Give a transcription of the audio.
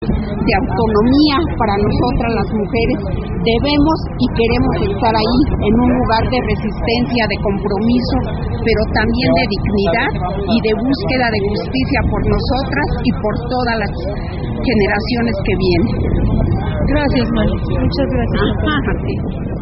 de autonomía para nosotras las mujeres. Debemos y queremos estar ahí en un lugar de resistencia, de compromiso, pero también de dignidad y de búsqueda de justicia por nosotras y por todas las generaciones que vienen. Gracias, Mari. Muchas gracias. Ajá, sí.